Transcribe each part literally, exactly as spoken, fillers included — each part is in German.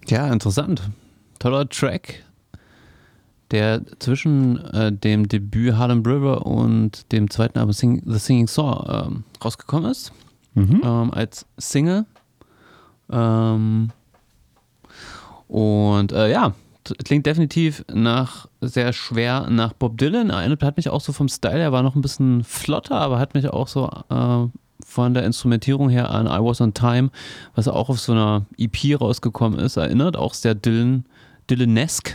Ja, interessant. Toller Track, der zwischen äh, dem Debüt Harlem River und dem zweiten Album Sing, The Singing Saw ähm, rausgekommen ist. Mhm. Ähm, als Single. Ähm, und äh, ja, klingt definitiv nach sehr schwer nach Bob Dylan. Erinnert hat mich auch so vom Style her, war noch ein bisschen flotter, aber hat mich auch so äh, von der Instrumentierung her an I Was on Time, was auch auf so einer E P rausgekommen ist, erinnert. Auch sehr Dylan, Dylan-esque.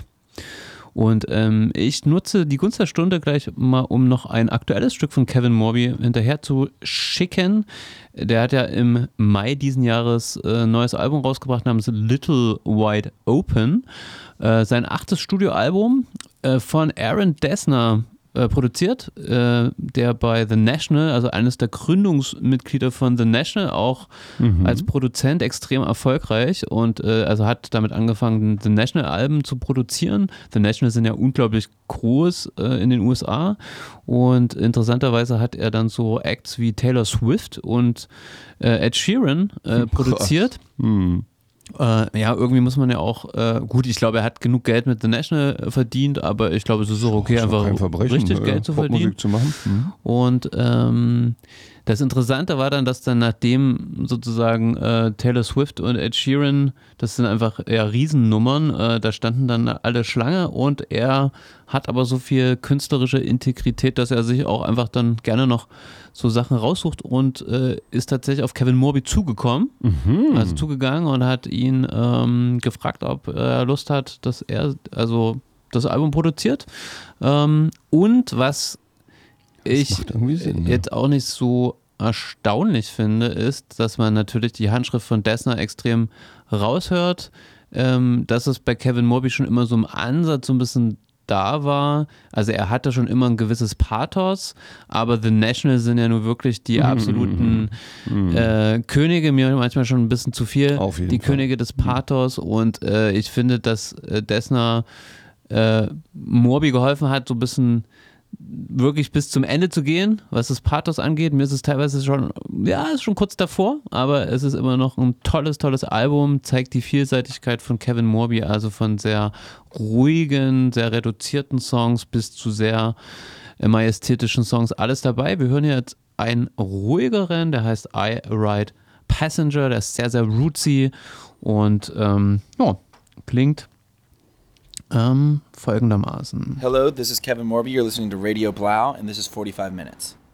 Und ähm, ich nutze die Gunst der Stunde gleich mal, um noch ein aktuelles Stück von Kevin Morby hinterher zu schicken. Der hat ja im Mai diesen Jahres ein äh, neues Album rausgebracht namens Little Wide Open. Äh, sein achtes Studioalbum äh, von Aaron Dessner äh, produziert, äh, der bei The National, also eines der Gründungsmitglieder von The National, auch mhm. als Produzent extrem erfolgreich und äh, also hat damit angefangen, The National-Alben zu produzieren. The National sind ja unglaublich groß äh, in den U S A und interessanterweise hat er dann so Acts wie Taylor Swift und äh, Ed Sheeran äh, produziert. Mhm. Äh, ja, irgendwie muss man ja auch, äh, gut, ich glaube, er hat genug Geld mit The National verdient, aber ich glaube, es ist auch okay, einfach richtig Geld äh, zu verdienen. Zu machen. Mhm. Und ähm, das Interessante war dann, dass dann nachdem sozusagen äh, Taylor Swift und Ed Sheeran, das sind einfach eher Riesennummern, äh, da standen dann alle Schlange und er hat aber so viel künstlerische Integrität, dass er sich auch einfach dann gerne noch so Sachen raussucht und äh, ist tatsächlich auf Kevin Morby zugekommen, mhm. also zugegangen und hat ihn ähm, gefragt, ob er Lust hat, dass er also das Album produziert. Ähm, und was ich Sinn, jetzt auch nicht so erstaunlich finde, ist, dass man natürlich die Handschrift von Dessner extrem raushört, ähm, dass es bei Kevin Morby schon immer so im Ansatz so ein bisschen da war. Also er hatte schon immer ein gewisses Pathos, aber The National sind ja nur wirklich die absoluten mm. äh, Könige, mir manchmal schon ein bisschen zu viel, die Fall. Könige des Pathos und äh, ich finde, dass äh, Dessner äh, Morby geholfen hat, so ein bisschen wirklich bis zum Ende zu gehen, was das Pathos angeht. Mir ist es teilweise schon, ja, ist schon kurz davor, aber es ist immer noch ein tolles, tolles Album, zeigt die Vielseitigkeit von Kevin Morby, also von sehr ruhigen, sehr reduzierten Songs bis zu sehr äh, majestätischen Songs, alles dabei. Wir hören jetzt einen ruhigeren, der heißt I Ride Passenger, der ist sehr, sehr rootsy und ähm, ja, klingt Um, folgendermaßen. Hello, this is Kevin Morby. You're listening to Radio Blau, and this is forty-five minutes.